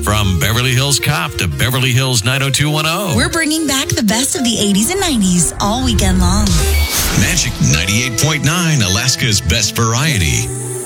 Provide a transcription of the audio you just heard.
From Beverly Hills Cop to Beverly Hills 90210. We're bringing back the best of the 80s and 90s all weekend long. Magic 98.9, Alaska's best variety.